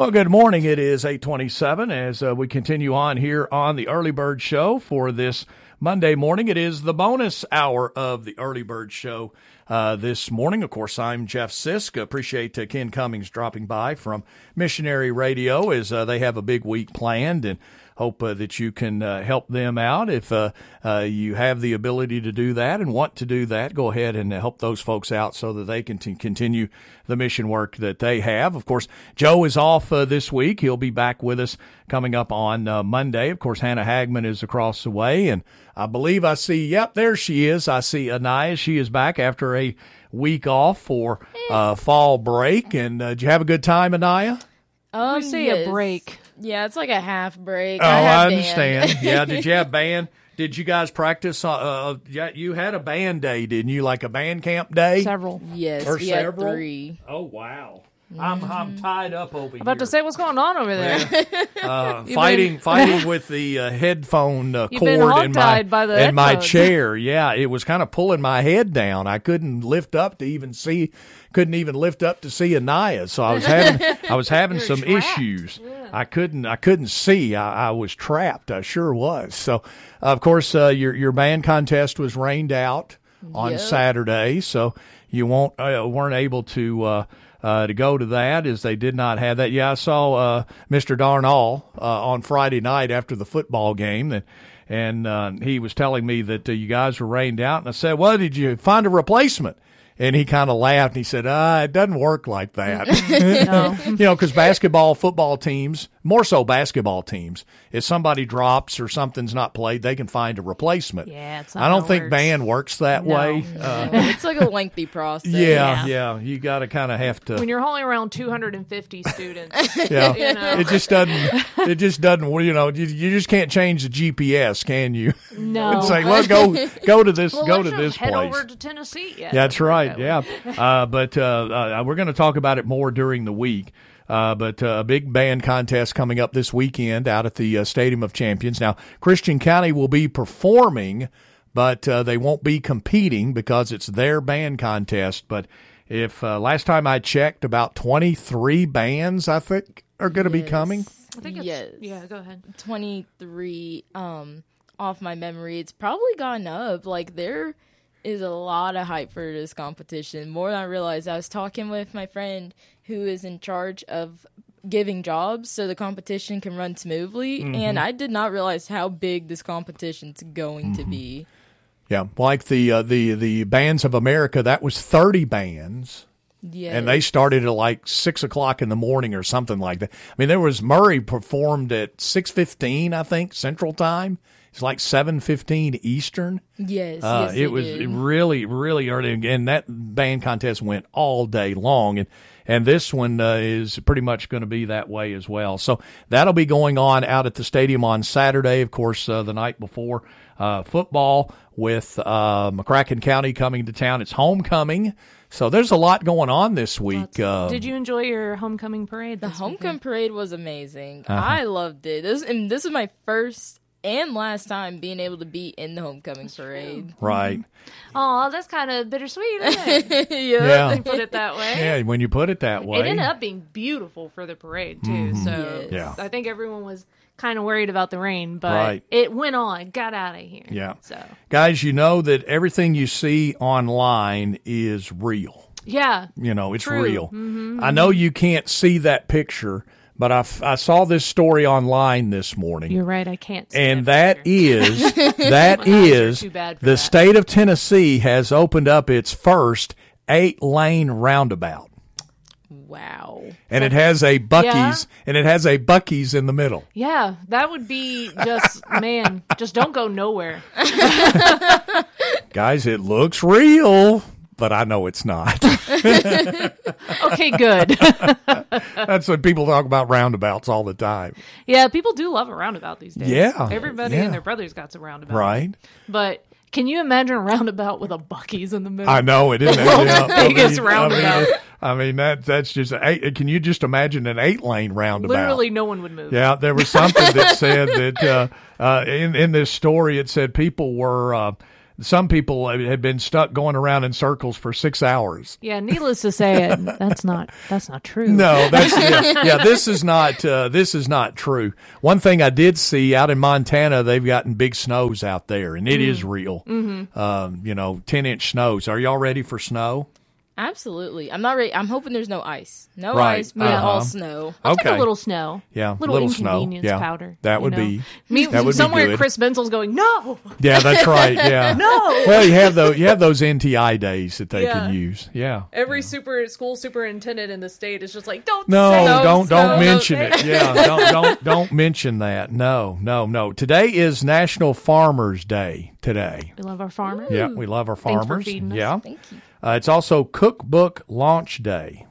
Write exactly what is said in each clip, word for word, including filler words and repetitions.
Well, good morning. It is eight twenty-seven as uh, we continue on here on the Early Bird Show for this Monday morning. It is the bonus hour of the Early Bird Show uh, this morning. Of course, I'm Jeff Sisk. Appreciate uh, Ken Cummings dropping by from Missionary Radio as uh, they have a big week planned, and hope uh, that you can uh, help them out. If uh, uh, you have the ability to do that and want to do that, go ahead and help those folks out so that they can t- continue the mission work that they have. Of course, Joe is off uh, this week. He'll be back with us coming up on uh, Monday. Of course, Hannah Hagman is across the way, and I believe I see, yep, there she is. I see Anaya. She is back after a week off for uh, fall break. And uh, did you have a good time, Anaya? Um, we say yes. a break. Yeah, it's like a half break. Oh, I, I, have understand. band. Yeah, did you have band? Did you guys practice? Uh, uh, yeah, you had a band day, didn't you? Like a band camp day? Several. Yes, Or we several? had three. Oh, wow. I'm I'm tied up over here. About to say, what's going on over there? uh, fighting fighting with the uh, headphone uh, You've been cord in my hogtied by the in my headphones. chair. Yeah, it was kind of pulling my head down. I couldn't lift up to even see. Couldn't even lift up to see Anaya. So I was having I was having You're some trapped. issues. I couldn't I couldn't see. I, I was trapped. I sure was. So of course uh, your your band contest was rained out on Yep. Saturday. So you won't uh, weren't able to. Uh, Uh, to go to that, as they did not have that. Yeah, I saw uh, Mister Darnall uh, on Friday night after the football game, that, and uh, he was telling me that uh, you guys were rained out. And I said, well, did you find a replacement? And he kind of laughed, and he said, ah, it doesn't work like that. No. You know, because basketball, football teams, more so basketball teams, if somebody drops or something's not played, they can find a replacement. Yeah, it's not I don't how it think works. band works that No. way. Uh, It's like a lengthy process. yeah, Yeah. yeah, you got to kind of have to. When you're only around two hundred fifty students, Yeah, you know. it just doesn't. It just doesn't. well, You know, you, you just can't change the G P S, can you? no. And say, well, go go to this, well, go let's to just this head place. over to Tennessee. Yeah, That's right. That Yeah, way. uh, but uh, uh, we're going to talk about it more during the week. Uh, but uh, a big band contest coming up this weekend out at the uh, Stadium of Champions. Now, Christian County will be performing, but uh, they won't be competing because it's their band contest. But if uh, last time I checked, about twenty-three bands, I think, are going to be Yes. coming. I think it's, Yes. yeah, go ahead. twenty-three, um, off my memory. It's probably gone up. Like, there is a lot of hype for this competition. More than I realized. I was talking with my friend who is in charge of giving jobs so the competition can run smoothly, Mm-hmm. and I did not realize how big this competition's going to be. Yeah, like the uh, the the Bands of America, that was thirty bands. Yeah, And they started at like six o'clock in the morning or something like that. I mean, there was Murray performed at six fifteen, I think, Central Time. It's like seven fifteen Eastern. yes, Uh, yes, it was did. really, really early, and that band contest went all day long. And and this one uh, is pretty much going to be that way as well. So that'll be going on out at the stadium on Saturday. Of course, uh, the night before uh, football with uh, McCracken County coming to town. It's homecoming. So there's a lot going on this week. Uh, Did you enjoy your homecoming parade? The this homecoming parade was amazing. Uh-huh. I loved it. This and this is my first and last time being able to be in the homecoming parade. right. Oh, that's kind of bittersweet, isn't it? yeah. Yeah. Put it that way. Yeah, when you put it that way. It ended up being beautiful for the parade too. So Yes. Yeah. I think everyone was kind of worried about the rain, but Right. it went on, got out of here. Yeah. So Guys, you know that everything you see online is real. yeah, You know, it's True. real. I know you can't see that picture, but I, f- I saw this story online this morning. you're right. I can't. See And that that picture. is that My eyes are is too bad for the that. state of Tennessee has opened up its first eight-lane roundabout. Wow. And it has a Buc-ee's and it has a Buc-ee's in the middle. Yeah, that would be just man. Just don't go nowhere. Guys, it looks real, but I know it's not. Okay, good. That's what people talk about roundabouts all the time. Yeah, people do love a roundabout these days. Yeah, everybody yeah. and their brothers got some roundabout. Right? But can you imagine a roundabout with a Buc-ee's in the middle? I know it isn't. Yeah, I biggest mean- roundabout. I mean, I mean that that's just a eight, can you just imagine an eight lane roundabout? Literally, no one would move. Yeah, there was something that said that uh, uh, in in this story it said people were uh, some people had been stuck going around in circles for six hours. Yeah, needless to say, it that's not that's not true. No, that's yeah, yeah. This is not uh, this is not true. One thing I did see out in Montana, they've gotten big snows out there, and it mm. is real. Mm-hmm. Um, you know, ten inch snows. Are y'all ready for snow? Absolutely. I'm not ready. I'm hoping there's no ice. No right. ice, but uh-huh. all snow. I'll okay. take a little snow. Yeah, little, little inconvenience snow. Yeah. powder. That would know? be Me, that would somewhere be good. Chris Bensel's going, no. Yeah, that's right. Yeah. No. Well, you have those you have those N T I days that they yeah. can use. Yeah. Every yeah. super school superintendent in the state is just like, don't no, say don't don't, don't mention don't it. Yeah, don't don't don't mention that. No, no, no. Today is National Farmers Day. Today. We love our farmers. Yeah, we love our farmers. Thanks for feeding us. Yeah. Thank you. Uh, it's also Cookbook Launch Day.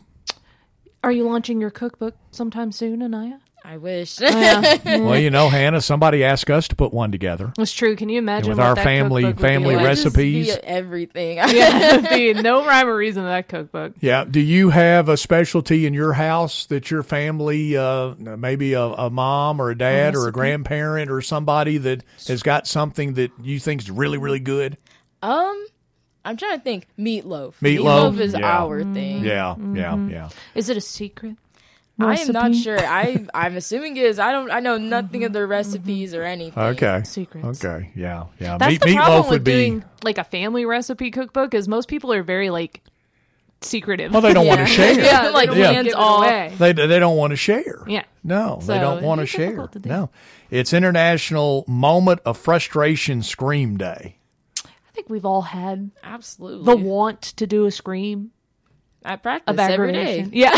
Are you launching your cookbook sometime soon, Anaya? I wish. Yeah. Well, you know, Hannah, somebody asked us to put one together. It's true. Can you imagine with what our that family cookbook would be family like? recipes? Just be everything. Yeah, it'd be no rhyme or reason to that cookbook. Yeah. Do you have a specialty in your house that your family, uh, maybe a, a mom or a dad or a grandparent or somebody that has got something that you think is really, really good? Um, I'm trying to think. Meatloaf. Meatloaf, Meatloaf is yeah. our thing. Yeah, yeah, yeah. Is it a secret? I am not recipe? sure. I I'm assuming it is. I don't. I know nothing of their recipes or anything. Okay. Secrets. Okay. Yeah. Yeah. That's Meat, the problem meatloaf with would be. doing like a family recipe cookbook is most people are very like secretive. Well, they don't Yeah. want to share. yeah, Like, like Yeah. hands Give it off. away. They they don't want to share. Yeah. No, So, they don't want to it's share. difficult to do. No. It's International Moment of Frustration Scream Day. I think we've all had Absolutely. the want to do a scream I practice of every day. aggravation. Yeah.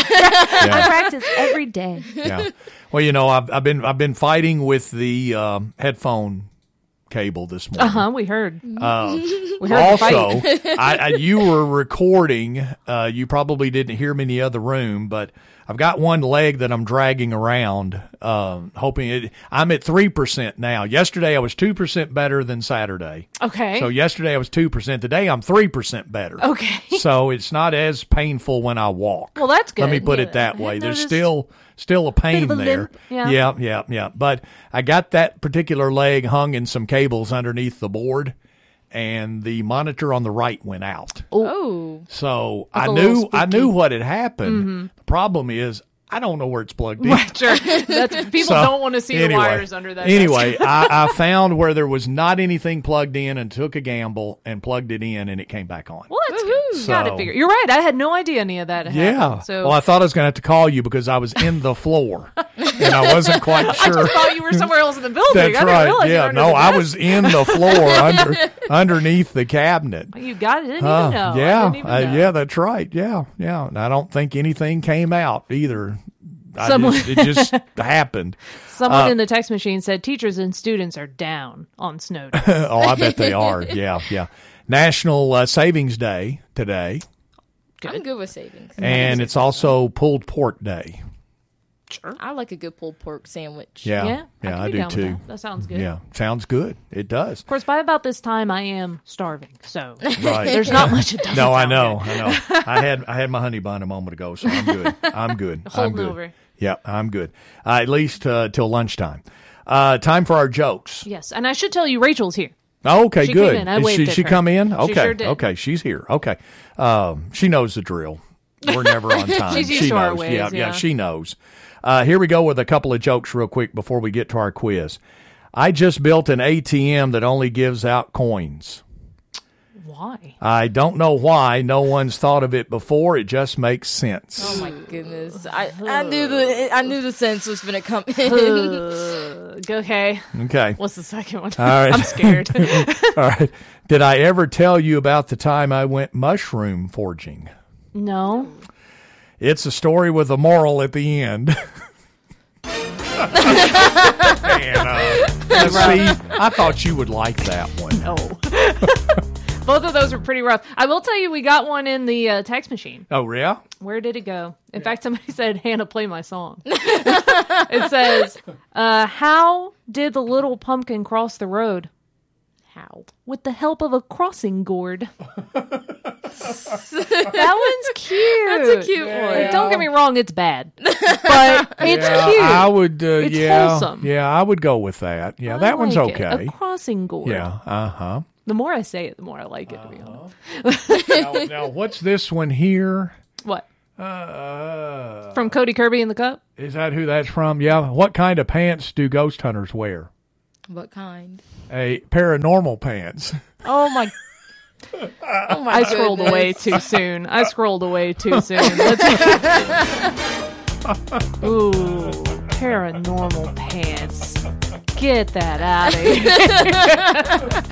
I practice every day. Yeah. Well, you know, I've I've been I've been fighting with the um, headphone cable this morning. Uh huh. We heard. Uh, We heard the fight. also, I, I, you were recording. Uh, you probably didn't hear me in the other room, but I've got one leg that I'm dragging around, um, hoping it. I'm at three percent now. Yesterday I was two percent better than Saturday. Okay. So yesterday I was two percent. Today I'm three percent better. Okay. So it's not as painful when I walk. Well, that's good. Let me put Yeah. it that I way. had There's noticed still still a pain of a there. limp, yeah. yeah, yeah, yeah. But I got that particular leg hung in some cables underneath the board, and the monitor on the right went out. Oh. So That's I a little knew I spooky. knew what had happened. The problem is I don't know where it's plugged in. Right, sure. That's, people So, don't want to see anyway, the wires under that. Anyway, desk. I, I found where there was not anything plugged in and took a gamble and plugged it in, and it came back on. Well, that's good. You So- got to figure. You're right. I had no idea any of that had Yeah. happened. So Well, I thought I was going to have to call you because I was in the floor and I wasn't quite I sure. just thought you were somewhere else in the building. That's I didn't right. realize you were Yeah. under No, the I desk. was in the floor under underneath the cabinet. You got it. Didn't Uh, even know. yeah. I didn't even uh, know. yeah. That's right. Yeah. Yeah. And I don't think anything came out either. I Someone- just, it just happened. Someone Uh, in the text machine said teachers and students are down on snow days. Oh, I bet they are. Yeah. Yeah. National uh, Savings Day today. I'm good with savings. And it's also Pulled Pork Day. Sure. I like a good pulled pork sandwich. Yeah. Yeah, Yeah, I, I, could be do down with too. That. that sounds good. Yeah. Sounds good. It does. Of course, by about this time, I am starving, so Right. there's not much. It doesn't No, I sound know, good. I know. I had I had my honey bun a moment ago, so I'm good. I'm good. I'm Holding good. over. Yeah, I'm good. Uh, at least uh, till lunchtime. Uh, time for our jokes. Yes, and I should tell you, Rachel's here. Oh, okay, She good. came in. I Is waved she at she her. come in? She Okay, sure did. okay, she's here. Okay, um, she knows the drill. We're never on time. She's used she to our knows. ways, yeah, yeah, yeah. she knows. Uh, here we go with a couple of jokes real quick before we get to our quiz. I just built an A T M that only gives out coins. Why? I don't know why no one's thought of it before. It just makes sense. Oh my goodness! I, I knew the I knew the sense was gonna come in. Uh, okay. Okay. What's the second one? All right. I'm scared. All right. Did I ever tell you about the time I went mushroom foraging? No. It's a story with a moral at the end. And, uh, see, I thought you would like that one. No. Both of those were pretty rough. I will tell you, we got one in the uh, text machine. Oh, yeah? Where did it go? In fact, somebody said, Hannah, play my song. It says, uh, how did the little pumpkin cross the road? How? With the help of a crossing gourd. That one's cute. That's a cute Yeah. one. Don't get me wrong, it's bad. But it's Yeah, cute. I would, uh, It's yeah. wholesome. Yeah, I would go with that. Yeah, I that one's like it. okay. A crossing gourd. Yeah, uh-huh. The more I say it, the more I like it, to be honest. now, now, what's this one here? What? Uh, From Cody Kirby in the Cup? Is that who that's from? Yeah. What kind of pants do ghost hunters wear? What kind? A pair of normal pants. Oh my! Oh my! I scrolled goodness. away too soon. I scrolled away too soon. Let's... Ooh, paranormal pants. Get that out of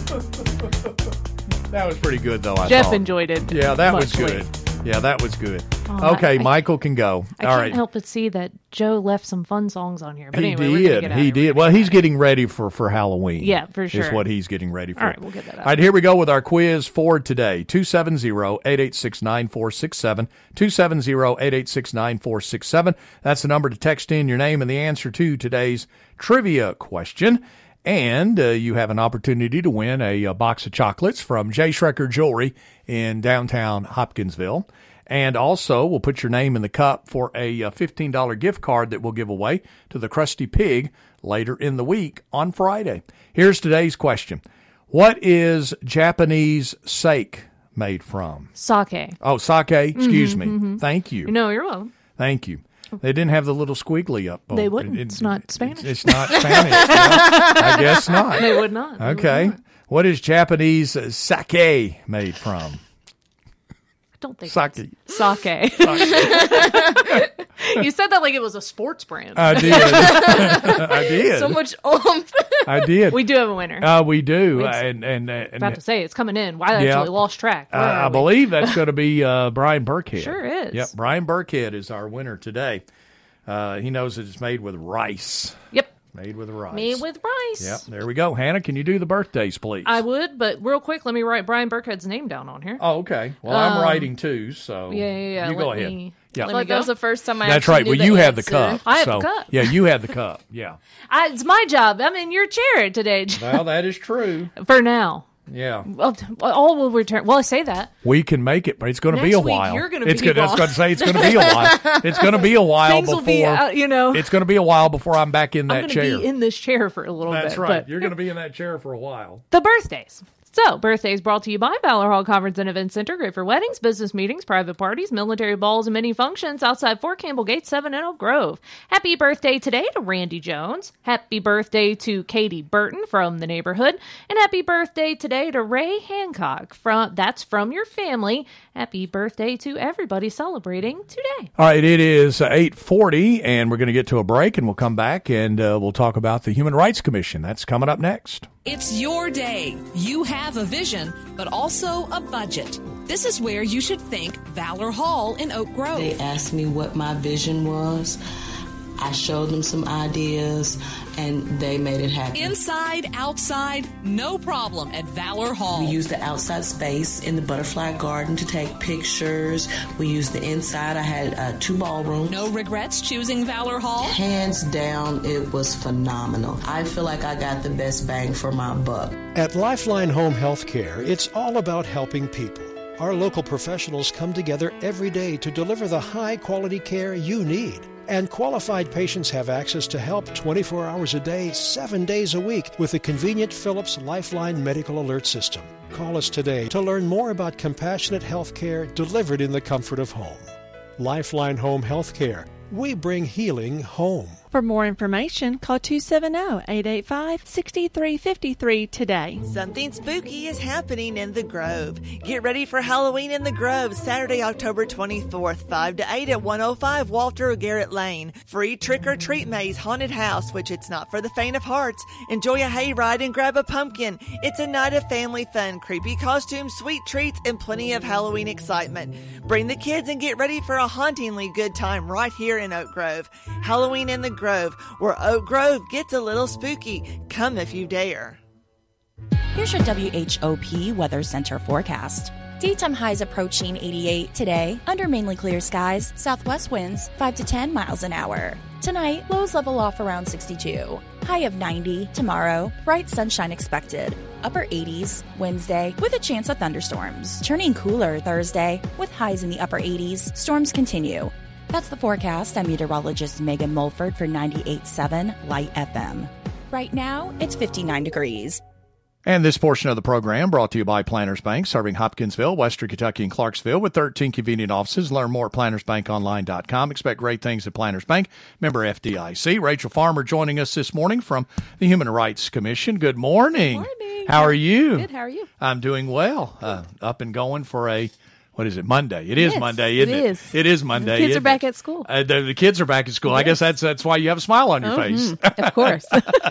here. That was pretty good, though. I Jeff thought. enjoyed it. Yeah, that was muchly. good. Yeah, that was good. Oh, okay, I- Michael can go. I All can't right. help but see that Joe left some fun songs on here. But He anyway, we're gonna did. get out He of here. did. Well, he's getting ready for, for Halloween. Yeah, for Is sure. what he's getting ready for. All right, we'll get that out. All right, here we go with our quiz for today. two seven zero, eight eight six, nine four six seven. two seven zero, eight eight six, nine four six seven. That's the number to text in your name and the answer to today's trivia question. And uh, you have an opportunity to win a, a box of chocolates from J. Schrecker Jewelry in downtown Hopkinsville. And also, we'll put your name in the cup for a fifteen dollars gift card that we'll give away to the Krusty Pig later in the week on Friday. Here's today's question. What is Japanese sake made from? Sake. Oh, sake. Excuse me. Thank you. No, you're welcome. Thank you. They didn't have the little squiggly up. Oh, They wouldn't. It's not Spanish. It's, it's not Spanish. Well, I guess not. They would not. They would Okay. not. What is Japanese uh, sake made from? I don't think Sake. it's Sake. You said that like it was a sports brand. I did. I did. So much oomph. I did. we do have a winner. Uh, we do. Wait, Uh, and and, uh, and About to say it's coming in. Well, I Yeah. actually lost track. uh, Where are I we? believe that's going to be uh, Brian Burkhead. Sure is. Yep, Brian Burkhead is our winner today. Uh, he knows that it's made with rice. Yep. Made with rice. Made with rice. Yep, there we go. Hannah, can you do the birthdays, please? I would, but real quick, let me write Brian Burkhead's name down on here. Oh, okay. Well, I'm writing too, so yeah, yeah, yeah. you go Let ahead. me- Yeah. I feel Let like me that go. was the first time I That's actually right. knew Well, the you have the answer. cup. I have so, the cup. Yeah, you have the cup. Yeah. I, it's my job. I'm in your chair today. Well, that is true. For now. Yeah. Well, all will return. Well, I say that. We can make it, but it's going to be Next a week, while. you're gonna it's be good. I was gone. going to say it's going to be a while. It's going to be a while Things before will be out, you know. It's going to be a while before I'm back in I'm that going chair. to be in this chair for a little That's bit. right. But You're going to be in that chair for a while. the birthdays. So, birthdays brought to you by Valor Hall Conference and Event Center. Great for weddings, business meetings, private parties, military balls, and many functions outside Fort Campbell Gate seven in Oak Grove. Happy birthday today to Randy Jones. Happy birthday to Katie Burton from the neighborhood. And happy birthday today to Ray Hancock. From That's from your family. Happy birthday to everybody celebrating today. All right, it is eight forty, and we're going to get to a break, and we'll come back, and uh, we'll talk about the Human Rights Commission. That's coming up next. It's your day. You have a vision, but also a budget. This is where you should think Valor Hall in Oak Grove. They asked me what my vision was. I showed them some ideas, and they made it happen. Inside, outside, no problem at Valor Hall. We used the outside space in the butterfly garden to take pictures. We used the inside. I had uh, two ballrooms. No regrets choosing Valor Hall? Hands down, it was phenomenal. I feel like I got the best bang for my buck. At Lifeline Home Healthcare, it's all about helping people. Our local professionals come together every day to deliver the high-quality care you need. And qualified patients have access to help twenty-four hours a day, seven days a week with the convenient Philips Lifeline Medical Alert System. Call us today to learn more about compassionate health care delivered in the comfort of home. Lifeline Home Healthcare. We bring healing home. For more information, call two seven zero, eight eight five, six three five three today. Something spooky is happening in the Grove. Get ready for Halloween in the Grove, Saturday, October twenty-fourth, five to eight at one oh five Walter Garrett Lane. Free trick-or-treat maze haunted house, which it's not for the faint of hearts. Enjoy a hayride and grab a pumpkin. It's a night of family fun, creepy costumes, sweet treats, and plenty of Halloween excitement. Bring the kids and get ready for a hauntingly good time right here in Oak Grove. Halloween in the Grove, where Oak Grove gets a little spooky. Come if you dare. Here's your W H O P Weather Center forecast. Daytime highs approaching eighty-eight today, under mainly clear skies, southwest winds five to ten miles an hour. Tonight, lows level off around sixty-two. High of ninety tomorrow, bright sunshine expected. Upper eighties Wednesday with a chance of thunderstorms. Turning cooler Thursday with highs in the upper eighties. Storms continue. That's the forecast. I'm meteorologist Megan Mulford for ninety-eight point seven Light F M. Right now, it's fifty-nine degrees. And this portion of the program brought to you by Planters Bank, serving Hopkinsville, Western Kentucky, and Clarksville with thirteen convenient offices. Learn more at planters bank online dot com. Expect great things at Planters Bank. Member F D I C. Rachel Farmer joining us this morning from the Human Rights Commission. Good morning. Good morning. How are you? Good. How are you? I'm doing well. Uh, up and going for a... What is it? Monday. It is yes, Monday, isn't it? It is. It is Monday. The kids are isn't back it? at school. Uh, the, the kids are back at school. Yes. I guess that's that's why you have a smile on your Mm-hmm. face. Of course.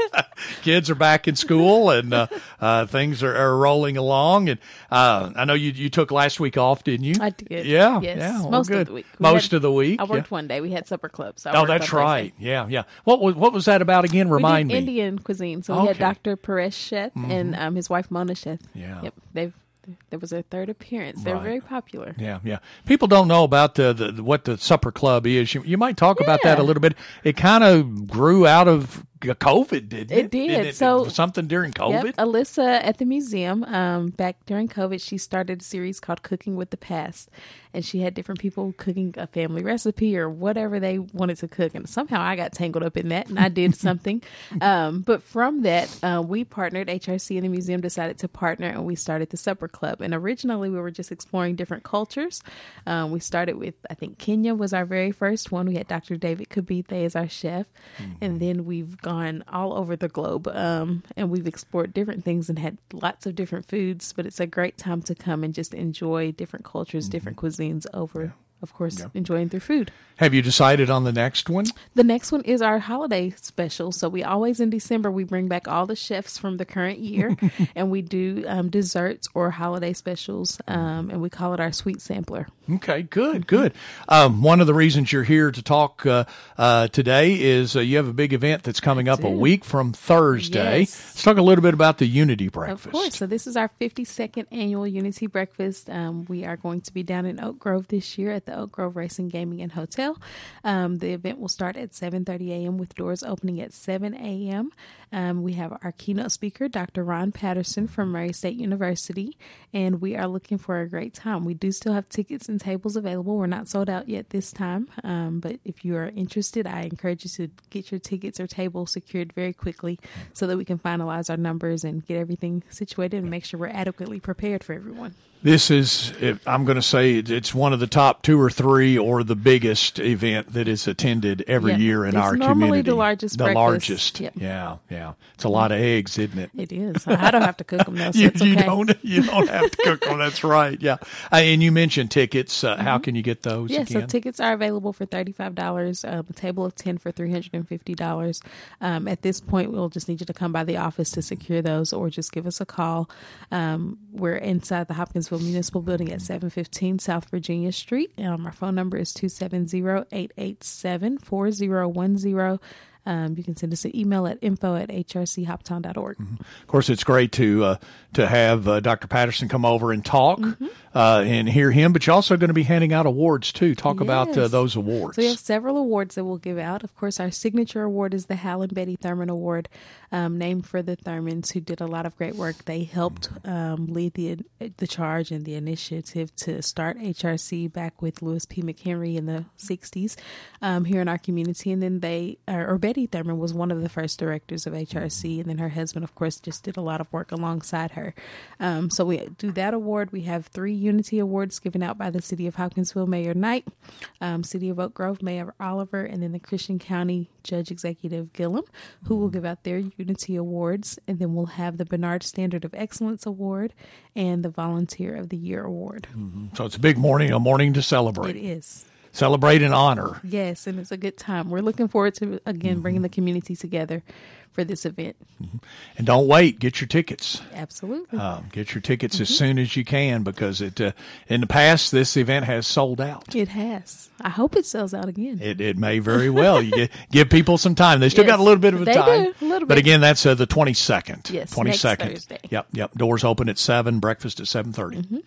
Kids are back in school, and uh, uh, things are, are rolling along. And uh, I know you you took last week off, didn't you? I did. Yeah. Yes. Yeah. Well, Most good. of the week. We Most had, of the week. I worked yeah. one day. We had supper club. So I oh, worked that's on right. Thursday. Yeah. Yeah. What was what was that about again? Remind we did me. Indian cuisine. So we had Okay. Doctor Paresh Chef Mhm. and um, his wife Mona Chef. Yeah. Yep. They've There was their third appearance. They're Right. very popular. Yeah, yeah. People don't know about the, the what the supper club is. You, you might talk about that a Yeah. little bit. It kind of grew out of COVID, didn't it? It did. Didn't it? So- something during COVID. Yep. Alyssa at the museum, um, back during COVID, she started a series called Cooking with the Past. And she had different people cooking a family recipe or whatever they wanted to cook. And somehow I got tangled up in that and I did something. Um, but from that, uh, we partnered, H R C and the museum decided to partner, and we started the Supper Club. And originally we were just exploring different cultures. Um, we started with, I think Kenya was our very first one. We had Doctor David Kabithe as our chef. Mm-hmm. And then we've gone all over the globe, um, and we've explored different things and had lots of different foods. But it's a great time to come and just enjoy different cultures, mm-hmm. different cuisines over, yeah. of course, yeah. enjoying through food. Have you decided on the next one? The next one is our holiday special. So we always in December, we bring back all the chefs from the current year and we do um, desserts or holiday specials, um, and we call it our sweet sampler. Okay, good, good. Um, one of the reasons you're here to talk uh, uh, today is uh, you have a big event that's coming up a week from Thursday. Yes. Let's talk a little bit about the Unity Breakfast. Of course. So this is our fifty-second annual Unity Breakfast. Um, we are going to be down in Oak Grove this year at the Oak Grove Racing, Gaming, and Hotel. Um, the event will start at seven thirty a.m. with doors opening at seven a.m. Um, we have our keynote speaker, Doctor Ron Patterson from Murray State University, and we are looking for a great time. We do still have tickets and tables available. We're not sold out yet this time, um, but if you are interested, I encourage you to get your tickets or table secured very quickly so that we can finalize our numbers and get everything situated and make sure we're adequately prepared for everyone. This is, I'm going to say, it's one of the top two or three or the biggest event that is attended every yeah. year in it's our normally community. the largest The breakfast. largest. Yep. Yeah, yeah. It's a lot of eggs, isn't it? It is. I don't have to cook them, though, so you, it's okay. you don't, you don't have to cook them. That's right, yeah. Uh, and you mentioned tickets. Uh, mm-hmm. How can you get those Yeah, again? so tickets are available for thirty-five dollars, um, a table of ten for three hundred fifty dollars. Um, at this point, we'll just need you to come by the office to secure those or just give us a call. Um, we're inside the Hopkinsville Municipal Building at seven fifteen South Virginia Street. Um, our phone number is two seven zero, eight eight seven, four zero one zero. Um, you can send us an email at info at h r c hoptown dot org. Mm-hmm. Of course, it's great to uh, to have uh, Doctor Patterson come over and talk mm-hmm. uh, and hear him, but you're also going to be handing out awards, too. Talk yes. about uh, those awards. So we have several awards that we'll give out. Of course, our signature award is the Hal and Betty Thurman Award, um, named for the Thurmans, who did a lot of great work. They helped um, lead the the charge and the initiative to start H R C back with Lewis P. McHenry in the sixties um, here in our community. And then they, or, or Betty Thurman was one of the first directors of H R C. And then her husband, of course, just did a lot of work alongside her. Um, so we do that award. We have three Unity Awards given out by the City of Hopkinsville Mayor Knight, um, City of Oak Grove Mayor Oliver, and then the Christian County Judge Executive Gillum, who will give out their Unity Awards. And then we'll have the Bernard Standard of Excellence Award and the Volunteer of the Year Award. Mm-hmm. So it's a big morning, a morning to celebrate. It is. Celebrate and honor. Yes, and it's a good time. We're looking forward to, again, mm-hmm. bringing the community together for this event. Mm-hmm. And don't wait. Get your tickets. Absolutely. Um, get your tickets mm-hmm. as soon as you can, because it uh, in the past, this event has sold out. It has. I hope it sells out again. It it may very well. You get, give people some time. They still yes, got a little bit of a they time. Do, a little bit. But again, that's uh, the twenty-second. Yes, twenty-second. next Thursday. Yep, yep. Doors open at seven, breakfast at seven thirty. Mm-hmm.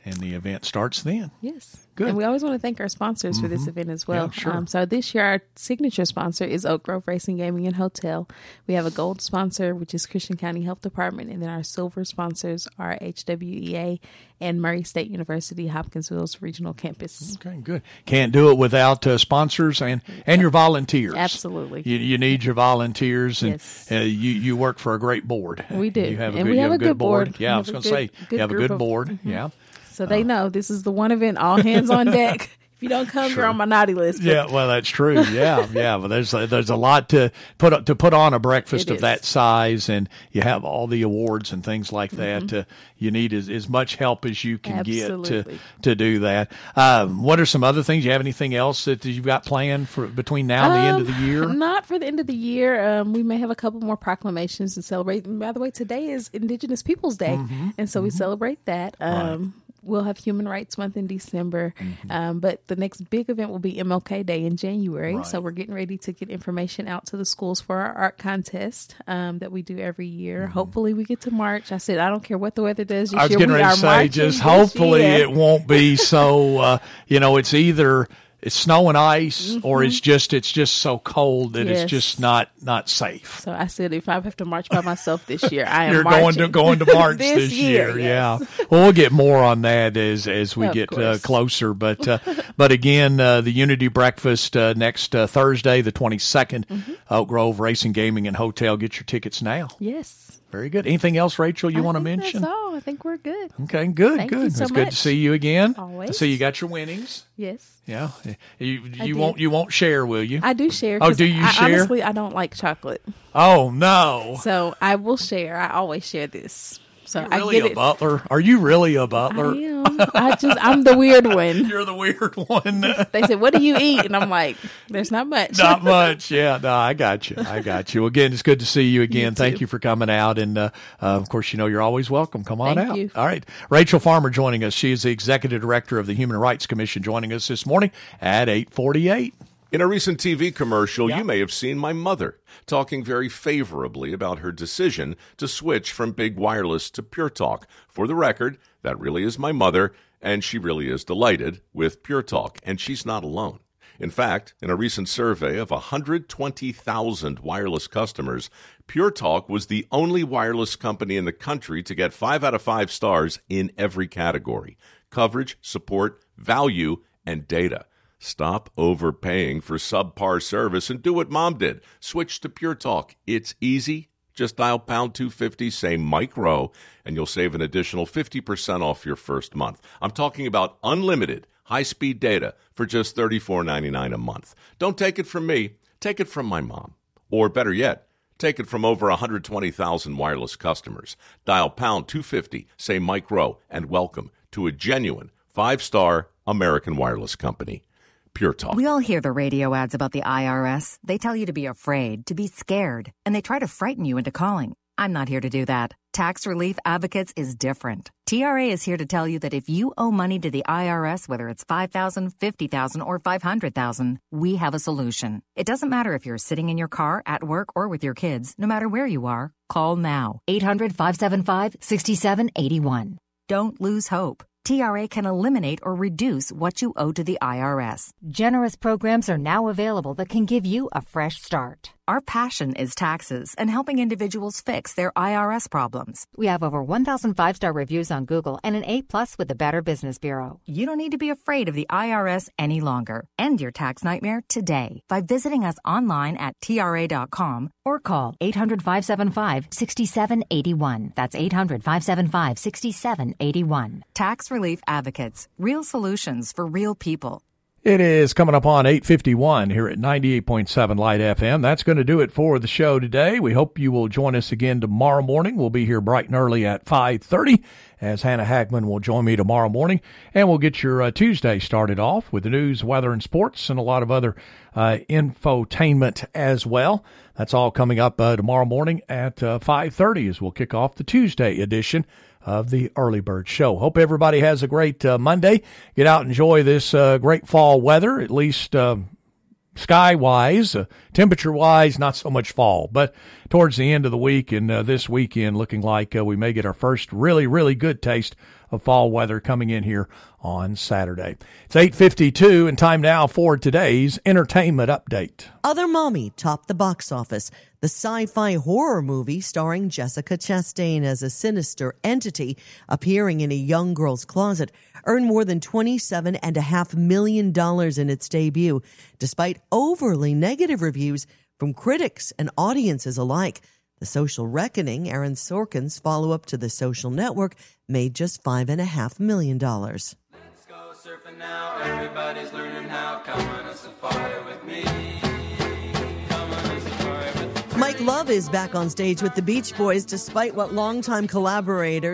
And the event starts then. Yes. Good. And we always want to thank our sponsors mm-hmm. for this event as well. Yeah, sure. Um, so this year, our signature sponsor is Oak Grove Racing, Gaming, and Hotel. We have a gold sponsor, which is Christian County Health Department. And then our silver sponsors are H W E A and Murray State University, Hopkinsville's regional campus. Okay, good. Can't do it without uh, sponsors and, and your volunteers. Absolutely. You, you need your volunteers. And yes. uh, you, you work for a great board. We do. You have a and good, we have, you have a good board. board. Yeah, I was going to say, you have a good board. Of, mm-hmm. Yeah. So they know this is the one event, all hands on deck. If you don't come, sure. you're on my naughty list. But. Yeah, well, that's true. Yeah, yeah. But there's a, there's a lot to put to put on a breakfast It of is. that size, and you have all the awards and things like that. Mm-hmm. Uh, you need as, as much help as you can Absolutely. get to to do that. Um, what are some other things? You have anything else that you've got planned for between now and the um, end of the year? Not for the end of the year. Um, we may have a couple more proclamations to celebrate. And by the way, today is Indigenous Peoples Day, mm-hmm. and so mm-hmm. we celebrate that. Um, right. We'll have Human Rights Month in December, mm-hmm. um, but the next big event will be M L K Day in January. Right. So we're getting ready to get information out to the schools for our art contest um, that we do every year. Mm-hmm. Hopefully we get to March. I said, I don't care what the weather does this I was year. getting we ready are to say, marching just this hopefully year. it won't be so, uh, you know, it's either it's snow and ice Mm-hmm. or it's just it's just so cold that Yes. it's just not not safe. So I said, if I have to march by myself this year, I am You're marching. going to going to March this, this year. year, yes. yeah. Well, we'll get more on that as as we Of get uh, course. closer. But uh, but again, uh, the Unity Breakfast uh, next uh, Thursday, the twenty-second, Mm-hmm. Oak Grove Racing, Gaming, and Hotel. Get your tickets now. Yes. Very good. Anything else, Rachel, you I want to think mention? That's all. I think we're good. Okay, good, Thank good. you so it's good much. to see you again. Always. I see you got your winnings. Yes. Yeah. You I you did. won't you won't share, will you? I do share. Oh, 'cause do you I, share? Honestly, I don't like chocolate. Oh no. So I will share. I always share this. So You're I really get a it. butler? Are you really a butler? I am. I just I'm the weird one. You're the weird one. They said, "What do you eat?" And I'm like, "There's not much." Not much. Yeah. No, I got you. I got you. Again, it's good to see you again. You Thank too. you for coming out. And, uh, uh, of course, you know, you're always welcome. Come on Thank out. you. All right. Rachel Farmer joining us. She is the Executive Director of the Human Rights Commission, joining us this morning at eight forty-eight. In a recent T V commercial, Yeah. you may have seen my mother talking very favorably about her decision to switch from Big Wireless to Pure Talk. For the record, that really is my mother, and she really is delighted with Pure Talk, and she's not alone. In fact, in a recent survey of one hundred twenty thousand wireless customers, Pure Talk was the only wireless company in the country to get five out of five stars in every category: coverage, support, value, and data. Stop overpaying for subpar service and do what Mom did. Switch to Pure Talk. It's easy. Just dial pound two fifty, say Mike Rowe, and you'll save an additional fifty percent off your first month. I'm talking about unlimited high-speed data for just thirty-four ninety-nine a month. Don't take it from me. Take it from my mom. Or better yet, take it from over one hundred twenty thousand wireless customers. Dial pound two fifty, say Mike Rowe, and welcome to a genuine five-star American wireless company. Pure Talk. We all hear the radio ads about the I R S. They tell you to be afraid, to be scared, and they try to frighten you into calling. I'm not here to do that. Tax Relief Advocates is different. T R A is here to tell you that if you owe money to the I R S, whether it's five thousand dollars, fifty thousand dollars, or five hundred thousand dollars, we have a solution. It doesn't matter if you're sitting in your car, at work, or with your kids. No matter where you are, call now. eight hundred, five seven five, six seven eight one. Don't lose hope. T R A can eliminate or reduce what you owe to the I R S. Generous programs are now available that can give you a fresh start. Our passion is taxes and helping individuals fix their I R S problems. We have over one thousand five-star reviews on Google and an A plus with the Better Business Bureau. You don't need to be afraid of the I R S any longer. End your tax nightmare today by visiting us online at T R A dot com or call eight hundred, five seven five, six seven eight one. That's eight hundred, five seven five, six seven eight one. Tax Relief Advocates. Real solutions for real people. It is coming up on eight fifty-one here at ninety-eight point seven Light F M. That's going to do it for the show today. We hope you will join us again tomorrow morning. We'll be here bright and early at five thirty as Hannah Hagman will join me tomorrow morning. And we'll get your uh, Tuesday started off with the news, weather, and sports and a lot of other uh, infotainment as well. That's all coming up uh, tomorrow morning at uh, five thirty as we'll kick off the Tuesday edition of the Early Bird Show. Hope everybody has a great uh, Monday. Get out and enjoy this uh, great fall weather, at least uh, sky-wise. Uh, temperature-wise, not so much fall. But towards the end of the week and uh, this weekend, looking like uh, we may get our first really, really good taste of fall weather coming in here on Saturday. It's eight fifty-two and time now for today's entertainment update. Other Mommy topped the box office. The sci-fi horror movie starring Jessica Chastain as a sinister entity appearing in a young girl's closet earned more than twenty-seven point five million dollars in its debut, despite overly negative reviews from critics and audiences alike. The Social Reckoning, Aaron Sorkin's follow-up to The Social Network, made just five point five million dollars. Let's go surfing now. Everybody's learning how. Come on a safari with me. Come on a safari with me. Mike Love is back on stage with the Beach Boys despite what longtime collaborators